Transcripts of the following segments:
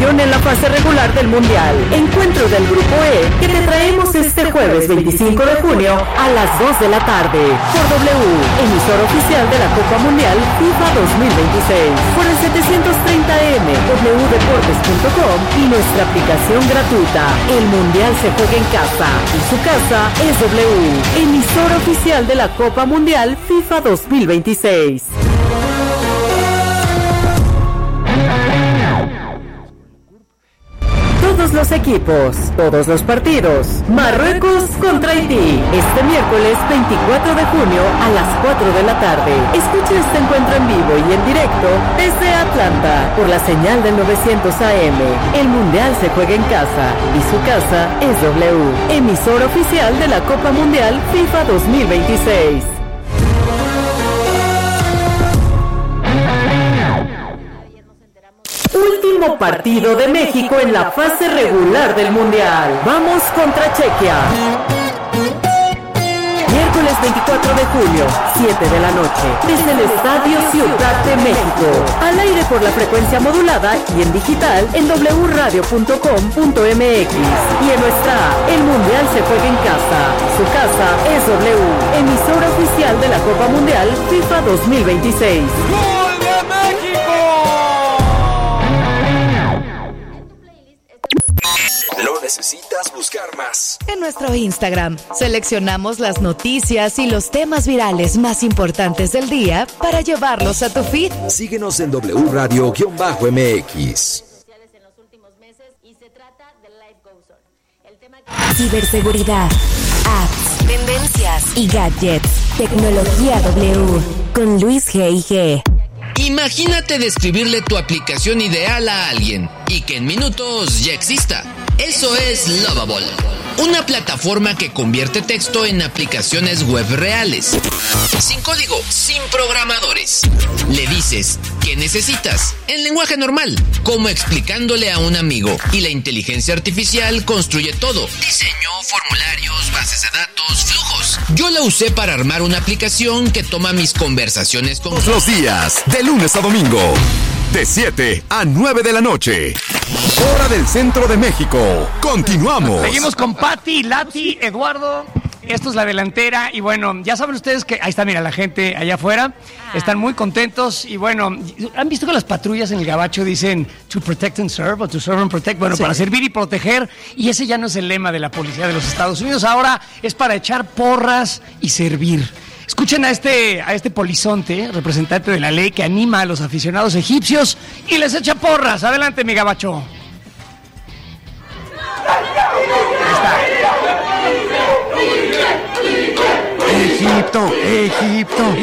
acción en la fase regular del Mundial. Encuentro del Grupo E que te traemos este jueves 25 de junio a las 2 de la tarde por W, emisor oficial de la Copa Mundial FIFA 2026, por el 730M, wdeportes.com y nuestra aplicación gratuita. El Mundial se juega en casa y su casa es W, emisor oficial de la Copa Mundial FIFA 2026. Todos los equipos, todos los partidos. Marruecos contra Haití, este miércoles 24 de junio a las 4 de la tarde. Escucha este encuentro en vivo y en directo desde Atlanta por la señal del 900 AM. El Mundial se juega en casa y su casa es W, emisor oficial de la Copa Mundial FIFA 2026. Último partido de México en la fase regular del Mundial. Vamos contra Chequia. Miércoles 24 de julio, 7 de la noche, desde el Estadio Ciudad de México. Al aire por la frecuencia modulada y en digital en wradio.com.mx. Y en nuestra app, el Mundial se juega en casa. Su casa es W, emisora oficial de la Copa Mundial FIFA 2026. ¡Gol de México! No necesitas buscar más. En nuestro Instagram seleccionamos las noticias y los temas virales más importantes del día para llevarlos a tu feed. Síguenos en W Radio-MX. Ciberseguridad, apps, tendencias y gadgets. Tecnología W con Luis G&G. Imagínate describirle tu aplicación ideal a alguien y que en minutos ya exista. Eso es Lovable, una plataforma que convierte texto en aplicaciones web reales. Sin código, sin programadores. Le dices ¿qué necesitas? En lenguaje normal, como explicándole a un amigo. Y la inteligencia artificial construye todo. Diseño, formularios, bases de datos, flujos. Yo la usé para armar una aplicación que toma mis conversaciones con... Todos los días, de lunes a domingo, de 7 a 9 de la noche. Hora del Centro de México. Continuamos. Seguimos con Pati, Lati, Eduardo. Esto es la delantera y bueno, ya saben ustedes que ahí está, mira, la gente allá afuera, están muy contentos y bueno, ¿han visto que las patrullas en el gabacho dicen to protect and serve o to serve and protect? Bueno, sí, para servir y proteger, y ese ya no es el lema de la policía de los Estados Unidos, ahora es para echar porras y servir. Escuchen a este polizonte, representante de la ley, que anima a los aficionados egipcios y les echa porras. Adelante, mi gabacho. Egipto.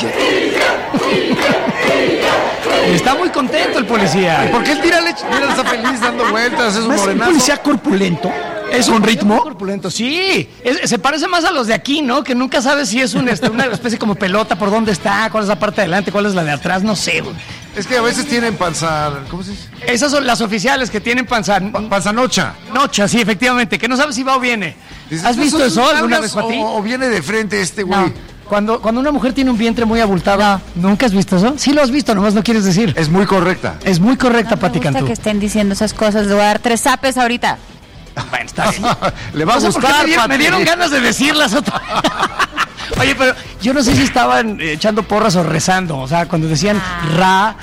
Está muy contento el policía. ¿Por qué él tira leche? Mira, está feliz dando vueltas, es un morenazo. ¿Es un policía corpulento? ¿Es un ritmo? Corpulento, sí. Se parece más a los de aquí, ¿no? Que nunca sabes si es una especie como pelota, por dónde está, cuál es la parte de adelante, cuál es la de atrás, no sé. Es que a veces tienen panza... ¿Cómo se dice? Esas son las oficiales que tienen panzanocha. Nocha, sí, efectivamente, que no sabes si va o viene. ¿Has visto eso alguna vez, Pati? O viene de frente este güey. No. Cuando una mujer tiene un vientre muy abultado, ¿nunca has visto eso? Sí lo has visto, nomás no quieres decir. Es muy correcta. Es muy correcta, Pati Cantú. Me gusta que estén diciendo esas cosas, le voy a dar 3 zapes ahorita. Bueno, está bien. Le va a gustar, me dieron ganas de decirlas otra. Oye, pero yo no sé si estaban echando porras o rezando. O sea, cuando decían ra.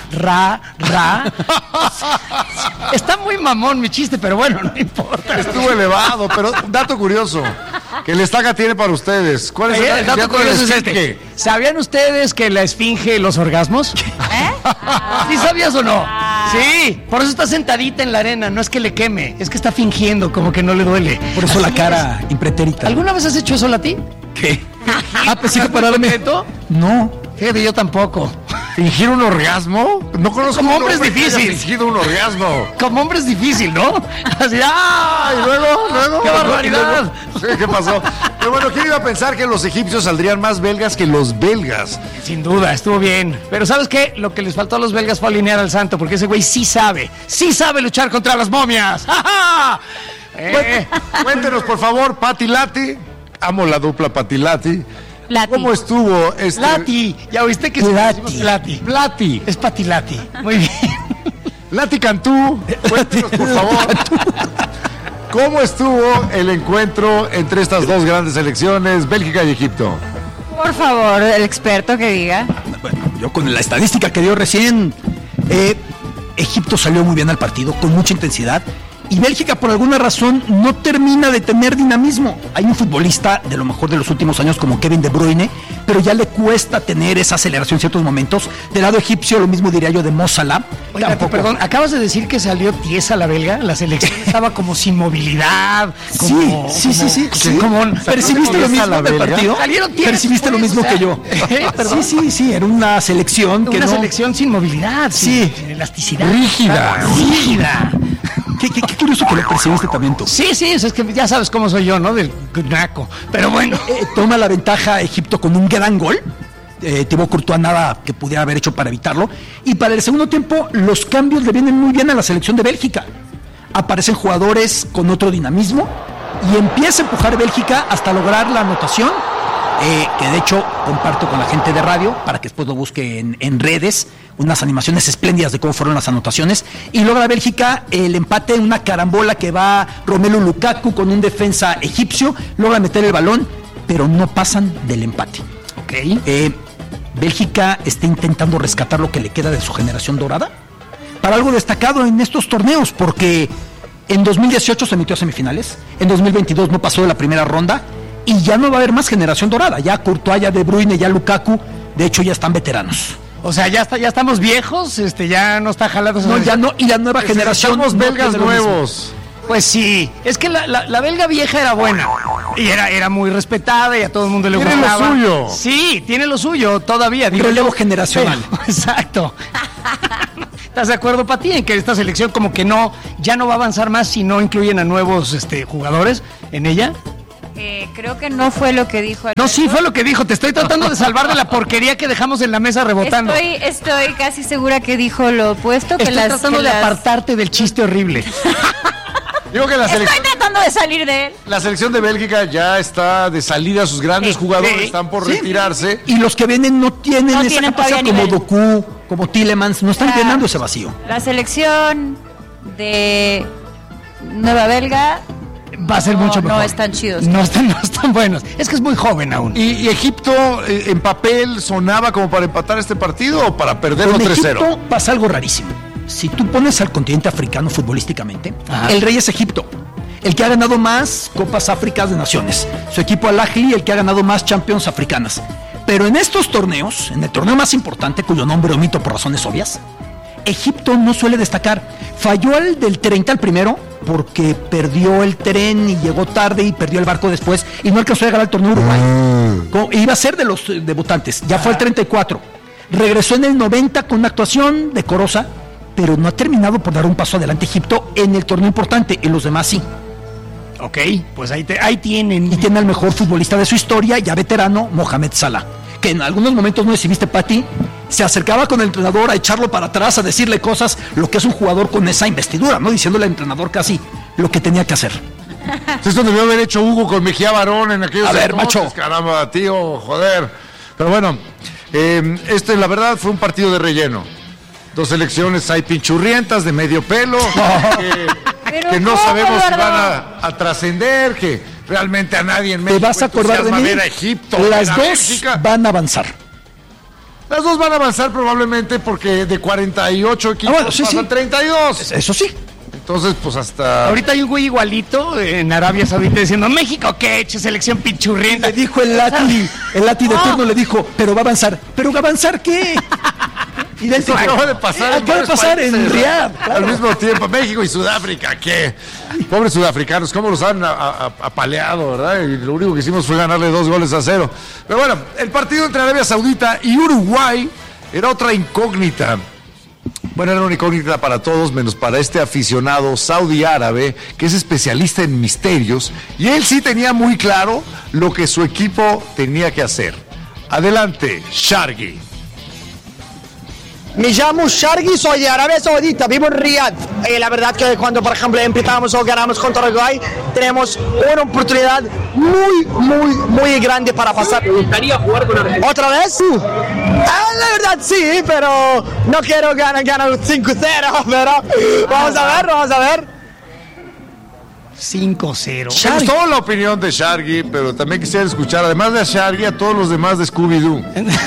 Está muy mamón mi chiste, pero bueno, no importa. Estuvo elevado, pero un dato curioso que el Estaca tiene para ustedes. ¿Cuál es el dato curioso? Es este. ¿Sabían ustedes que la esfinge los orgasmos? ¿Sí sabías o no? Sí, por eso está sentadita en la arena, no es que le queme, es que está fingiendo como que no le duele. Por eso la cara impretérita. ¿Alguna vez has hecho eso, Lati? ¿Qué? Pues sí, para darme... No. Fíjate, yo tampoco. ¿Fingir un orgasmo? No conozco. Como hombre es difícil. Fingido un orgasmo. Como hombre es difícil, ¿no? Así, y luego. ¡Qué barbaridad! Sí, ¿qué pasó? Pero bueno, ¿quién iba a pensar que los egipcios saldrían más belgas que los belgas? Sin duda, estuvo bien. Pero ¿sabes qué? Lo que les faltó a los belgas fue alinear al santo, porque ese güey sí sabe luchar contra las momias. ¡Ja, ja! Cuéntenos, por favor, Pati Lati. Amo la dupla Pati Lati. Lati. ¿Cómo estuvo Lati, ya oíste que Lati. Lati. Es Pati Lati. Muy bien. Lati Cantú, cuéntenos, por favor, ¿cómo estuvo el encuentro entre estas dos grandes selecciones, Bélgica y Egipto? Por favor, el experto que diga. Bueno, yo con la estadística que dio recién, Egipto salió muy bien al partido, con mucha intensidad, y Bélgica por alguna razón no termina de tener dinamismo. Hay un futbolista de lo mejor de los últimos años como Kevin De Bruyne, pero ya le cuesta tener esa aceleración en ciertos momentos. Del lado egipcio lo mismo diría yo de Mo Salah. Oiga, perdón, acabas de decir que salió tiesa la belga, la selección estaba como sin movilidad. Sí. ¿Percibiste lo mismo del partido? ¿Percibiste lo mismo que yo? Sí, era una selección que una selección sin movilidad, sin elasticidad. Rígida. Qué curioso que lo percibiste también tú. Sí, es que ya sabes cómo soy yo, ¿no? Del naco. Pero bueno. Toma la ventaja Egipto con un gran gol. Thibaut Courtois nada que pudiera haber hecho para evitarlo. Y para el segundo tiempo, los cambios le vienen muy bien a la selección de Bélgica. Aparecen jugadores con otro dinamismo y empieza a empujar Bélgica hasta lograr la anotación. Que de hecho comparto con la gente de radio para que después lo busque en redes, unas animaciones espléndidas de cómo fueron las anotaciones, y logra Bélgica el empate en una carambola que va Romelu Lukaku con un defensa egipcio, logra meter el balón, pero no pasan del empate. Bélgica está intentando rescatar lo que le queda de su generación dorada para algo destacado en estos torneos, porque en 2018 se metió a semifinales, en 2022 no pasó de la primera ronda, y ya no va a haber más generación dorada. Ya Courtois, ya De Bruyne, ya Lukaku, de hecho ya están veteranos. O sea, ya estamos viejos, ya no está jalado. No, ya no, y la nueva generación. Somos belgas nuevos. Pues sí, es que la belga vieja era buena y era muy respetada y a todo el mundo le gustaba. Tiene lo suyo. Sí, tiene lo suyo todavía. Un relevo generacional. Exacto. ¿Estás de acuerdo, Pati, en que esta selección como que ya no va a avanzar más si no incluyen a nuevos jugadores en ella? Creo que no fue lo que dijo. No, sí fue lo que dijo. Te estoy tratando de salvar de la porquería que dejamos en la mesa rebotando. Estoy casi segura que dijo lo opuesto. Estoy tratando de apartarte del chiste horrible. Digo que estoy tratando de salir de él. La selección de Bélgica ya está de salida, sus grandes jugadores están por retirarse. Y los que vienen no tienen esa capacidad como Doku, como Tielemans, no están llenando ese vacío. La selección de Nueva Belga va a ser mucho mejor. No están chidos. No están buenos. Es que es muy joven aún. ¿Y Egipto en papel sonaba como para empatar este partido o para perderlo 3-0? En Egipto pasa algo rarísimo. Si tú pones al continente africano futbolísticamente, el rey es Egipto, el que ha ganado más Copas Áfricas de Naciones. Su equipo Al Ahly, el que ha ganado más Champions Africanas. Pero en estos torneos, en el torneo más importante, cuyo nombre omito por razones obvias, Egipto no suele destacar. Falló el del 30 al primero porque perdió el tren y llegó tarde y perdió el barco después y no alcanzó a llegar al torneo Uruguay. Iba a ser de los debutantes, ya fue el 34. Regresó en el 90 con una actuación decorosa, pero no ha terminado por dar un paso adelante Egipto en el torneo importante, en los demás sí. Ok, pues ahí tienen. Y tiene al mejor futbolista de su historia, ya veterano, Mohamed Salah, que en algunos momentos, no sé si viste, Pati, se acercaba con el entrenador a echarlo para atrás, a decirle cosas, lo que es un jugador con esa investidura, ¿no? Diciéndole al entrenador casi lo que tenía que hacer. Esto debió haber hecho Hugo con Mejía Barón en aquellos entonces, macho. Caramba, tío, joder. Pero bueno, la verdad fue un partido de relleno. Dos selecciones hay pinchurrientas de medio pelo, que no sabemos si van a trascender, que realmente a nadie en México te vas a acordar de mí. Ver a Egipto, las dos Bélgica. Van a avanzar. Las dos van a avanzar probablemente porque de 48 equipos pasan 32. Eso sí. Entonces, pues hasta... Ahorita hay un güey igualito en Arabia Saudita diciendo, México, ¿qué? Selección pinchurrienta. Le dijo el Lati de turno le dijo, pero va a avanzar. ¿Pero va a avanzar qué? Idéntico. Acaba de pasar en Riad. Claro. Al mismo tiempo, México y Sudáfrica, ¿qué? Pobres sudafricanos, cómo los han apaleado, ¿verdad? Y lo único que hicimos fue ganarle 2-0. Pero bueno, el partido entre Arabia Saudita y Uruguay era otra incógnita. Bueno, era una incógnita para todos, menos para este aficionado saudí árabe, que es especialista en misterios, y él sí tenía muy claro lo que su equipo tenía que hacer. Adelante, Shargi. Me llamo Shargi, soy de Arabia Saudita, vivo en Riyadh. La verdad que cuando, por ejemplo, empezamos o ganamos contra Uruguay, tenemos una oportunidad muy grande para pasar. ¿Te gustaría jugar con Argentina? ¿Otra vez? La verdad sí, pero no quiero ganar 5-0, pero vamos a ver. 5-0. Me gustó la opinión de Shargi, pero también quisiera escuchar, además de a Shargi, a todos los demás de Scooby-Doo.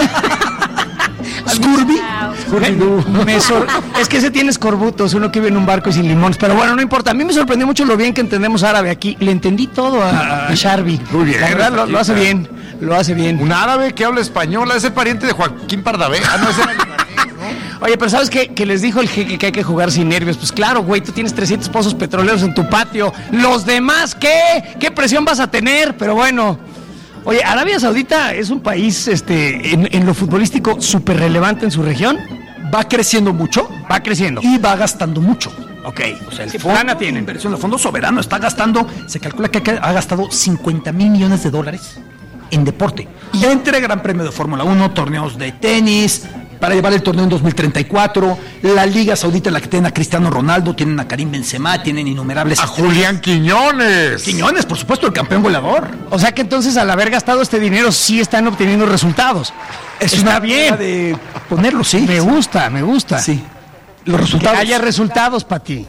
Es que ese tiene escorbutos, uno que vive en un barco y sin limones, pero bueno, no importa. A mí me sorprendió mucho lo bien que entendemos árabe aquí. Le entendí todo a Sharbi. Muy bien. La verdad lo hace bien, lo hace bien. Un árabe que habla español, es el pariente de Joaquín Pardavé. No es el Oye, pero ¿sabes qué? Que les dijo el jeque que hay que jugar sin nervios. Pues claro, güey, tú tienes 300 pozos petroleros en tu patio. ¿Los demás qué? ¿Qué presión vas a tener? Pero bueno. Oye, Arabia Saudita es un país en lo futbolístico súper relevante en su región. Va creciendo mucho. Va creciendo. Y va gastando mucho. Ok. O sea, el Sí, fondo lana tiene. inversión, el fondo soberano está gastando, se calcula que ha gastado $50 mil millones en deporte. Y entre Gran Premio de Fórmula 1, torneos de tenis, para llevar el torneo en 2034, la Liga Saudita, la que tienen a Cristiano Ronaldo, tienen a Karim Benzema, tienen innumerables... A Julián Quiñones. Quiñones, por supuesto, el campeón goleador. O sea que entonces al haber gastado este dinero sí están obteniendo resultados. Eso Está una bien. manera de ponerlo, sí. Me gusta. Sí. Los resultados. Que haya resultados para ti.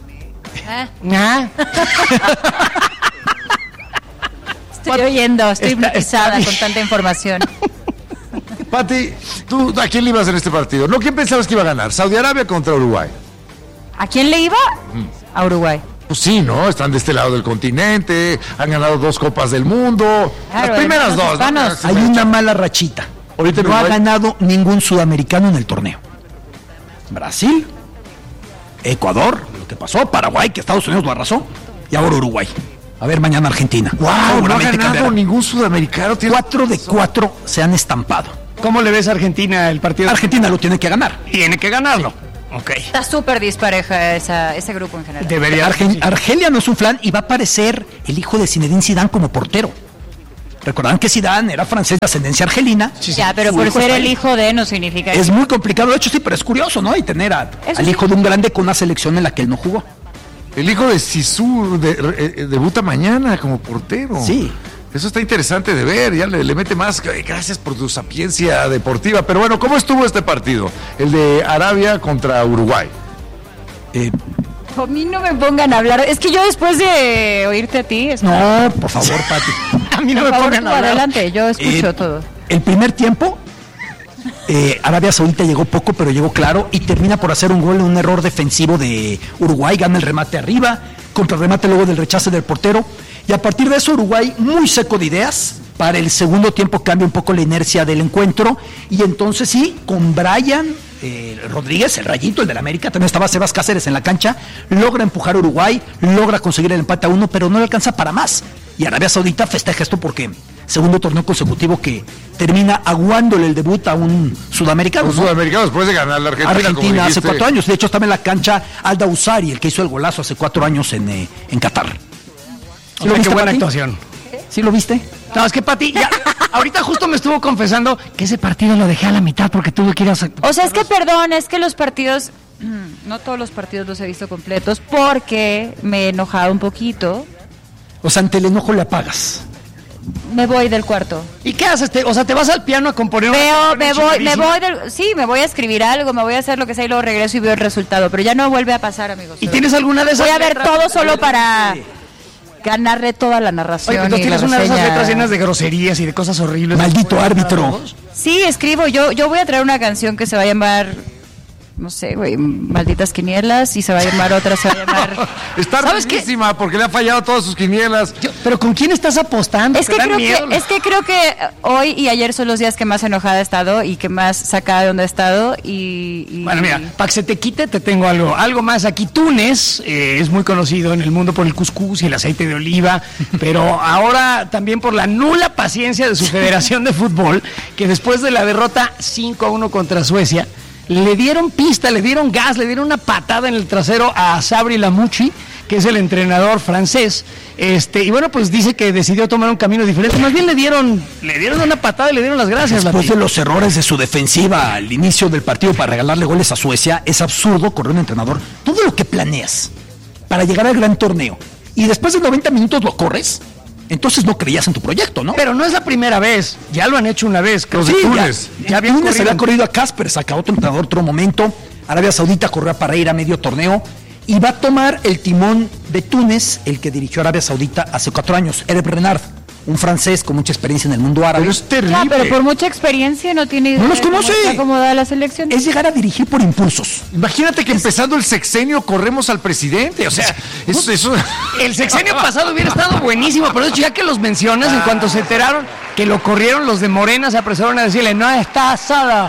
Estoy oyendo, estoy hipnotizada con tanta información. Pati, ¿tú a quién le ibas en este partido? ¿No? ¿Quién pensabas que iba a ganar? ¿Saudi Arabia contra Uruguay? ¿A quién le iba? A Uruguay. Pues sí, ¿no? Están de este lado del continente, han ganado 2 Copas del Mundo. Claro, las primeras hermanos 2, ¿no? hispanos. Hay una mala rachita. Ahorita no ha ganado ningún sudamericano en el torneo. Brasil, Ecuador, lo que pasó, Paraguay, que Estados Unidos lo arrasó, y ahora Uruguay. A ver, mañana Argentina. ¡Wow! No ha Seguramente ganado cambiará. ningún sudamericano. 4 de 4 se han estampado. ¿Cómo le ves a Argentina el partido? Argentina lo tiene que ganar. Tiene que ganarlo. Ok. Está súper dispareja ese grupo en general. Debería. Argelia no es un flan y va a aparecer el hijo de Zinedine Zidane como portero. Recordarán que Zidane era francés de ascendencia argelina. Ya, pero Su por hijo ser está el ahí. hijo de no significa Es muy complicado, de hecho sí, pero es curioso, ¿no? Y tener al sí. hijo de un grande con una selección en la que él no jugó. El hijo de Sisu debuta mañana como portero. Sí. Eso está interesante de ver, ya le mete más. Gracias por tu sapiencia deportiva. Pero bueno, ¿cómo estuvo este partido? El de Arabia contra Uruguay. A mí no me pongan a hablar. Es que yo después de oírte a ti... No, por favor, Pati. A mí no Por me favor, pongan tú a hablar. adelante, yo escucho todo. El primer tiempo, Arabia Saudita llegó poco, pero llegó claro y termina por hacer un gol en un error defensivo de Uruguay. Gana el remate arriba, contrarremate luego del rechace del portero. Y a partir de eso, Uruguay, muy seco de ideas. Para el segundo tiempo cambia un poco la inercia del encuentro. Y entonces sí, con Brian Rodríguez, el rayito, el del América, también estaba Sebas Cáceres en la cancha, logra empujar a Uruguay, logra conseguir el empate a 1, pero no le alcanza para más. Y Arabia Saudita festeja esto porque segundo torneo consecutivo que termina aguándole el debut a un sudamericano. Un sudamericano después de ganar la Argentina. como Argentina hace dijiste. 4 años. De hecho, estaba en la cancha Alda Usari, el que hizo el golazo hace 4 años en Qatar. O sea, qué buena Pati? actuación. ¿Sí lo viste? No, es que Pati, ya, ahorita justo me estuvo confesando que ese partido lo dejé a la mitad porque tuve que ir a... O sea, es que perdón, es que los partidos, no todos los partidos los he visto completos porque me he enojado un poquito. O sea, ante el enojo le apagas. Me voy del cuarto. ¿Y qué haces? O sea, ¿te vas al piano a componer una canción Sí, me voy a escribir algo, me voy a hacer lo que sea y luego regreso y veo el resultado, pero ya no vuelve a pasar, amigos. ¿Y tienes alguna de esas Voy a ver letras? todo solo para ganarle toda la narración. Oye, entonces y la tienes una de esas reseña. letras llenas de groserías y de cosas horribles. Maldito árbitro. Sí, escribo. Yo voy a traer una canción que se va a llamar, no sé, güey, Malditas Quinielas, y se va a llamar otra, se va a llamar... Está riquísima porque le ha fallado todas sus quinielas. Pero ¿con quién estás apostando? Es que creo que hoy y ayer son los días que más enojada he estado y que más sacada de donde he estado y... Bueno, mira, para que se te quite te tengo algo más. Aquí Túnez es muy conocido en el mundo por el cuscús y el aceite de oliva, pero ahora también por la nula paciencia de su federación de fútbol, que después de la derrota 5-1 contra Suecia, le dieron pista, le dieron gas, le dieron una patada en el trasero a Sabri Lamouchi, que es el entrenador francés. Y bueno, pues dice que decidió tomar un camino diferente. Más bien le dieron una patada y le dieron las gracias. Después de los errores de su defensiva al inicio del partido para regalarle goles a Suecia, es absurdo correr un entrenador. Todo lo que planeas para llegar al gran torneo y después de 90 minutos lo corres, entonces no creías en tu proyecto, ¿no? Pero no es la primera vez, ya lo han hecho una vez. Los de Túnez. Ya Túnez había corrido a Casper, saca otro entrenador otro momento. Arabia Saudita corrió a Parreira medio torneo y va a tomar el timón de Túnez, el que dirigió Arabia Saudita hace 4 años, Hervé Renard, un francés con mucha experiencia en el mundo árabe. Pero es terrible. No, pero por mucha experiencia no tiene idea. No los conoce. De cómo está acomodada la selección. Es llegar a dirigir por impulsos. Imagínate que empezando el sexenio corremos al presidente. O sea, eso. El sexenio pasado hubiera estado buenísimo, pero ya que los mencionas, en cuanto se enteraron que lo corrieron, los de Morena se apresuraron a decirle, no está asada.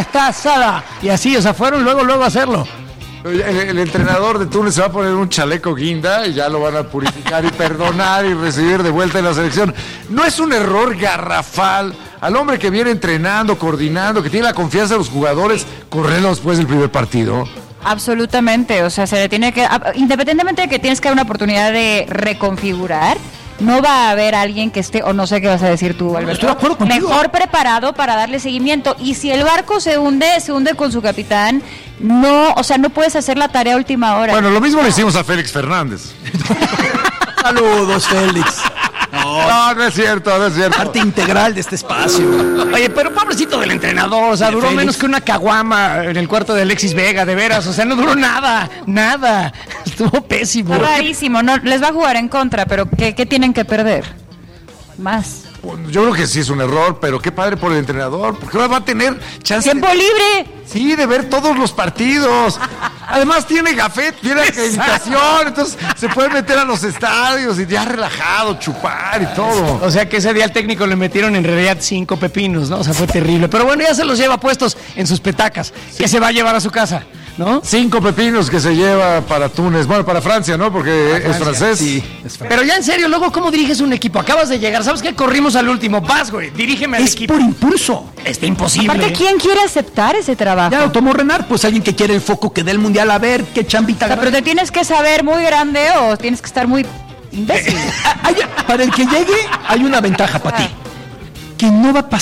Y así, o sea, fueron luego a hacerlo. El entrenador de Túnez se va a poner un chaleco guinda y ya lo van a purificar y perdonar y recibir de vuelta en la selección. No es un error garrafal al hombre que viene entrenando, coordinando, que tiene la confianza de los jugadores, correrlo después del primer partido. Absolutamente, o sea, se le tiene que, independientemente de que tienes que dar una oportunidad de reconfigurar, no va a haber alguien que esté, o no sé qué vas a decir tú, Alberto, estoy de acuerdo contigo, mejor preparado para darle seguimiento. Y si el barco se hunde con su capitán, no puedes hacer la tarea a última hora. Bueno, lo mismo le hicimos a Félix Fernández. Saludos, Félix. No es cierto. Parte integral de este espacio. Oye, pero pobrecito del entrenador, o sea, duró menos que una caguama en el cuarto de Alexis Vega, de veras, o sea, no duró nada, estuvo pésimo. Rarísimo, no, les va a jugar en contra, pero ¿qué tienen que perder? Más. Yo creo que sí es un error, pero qué padre por el entrenador, porque ahora va a tener chance. ¡Tiempo libre! Sí, de ver todos los partidos. Además tiene gafet, tiene acreditación, entonces se puede meter a los estadios y ya relajado, chupar y todo. O sea que ese día al técnico le metieron en realidad 5 pepinos, ¿no? O sea, fue terrible. Pero bueno, ya se los lleva puestos en sus petacas, que se va a llevar a su casa, ¿no? 5 pepinos que se lleva para Túnez, bueno, para Francia, ¿no? Porque es francés. Sí, es francés. Pero ya en serio, luego, ¿cómo diriges un equipo? Acabas de llegar, ¿sabes qué? Corrimos al último. Vas, güey, dirígeme al equipo. Es por impulso. Está imposible. Aparte, ¿quién quiere aceptar ese trabajo? Ya lo tomó Renard, pues alguien que quiere el foco que dé el mundial, a ver qué chambita. O sea, pero te tienes que saber muy grande o tienes que estar muy imbécil. Para el que llegue hay una ventaja para ti, que no va a pasar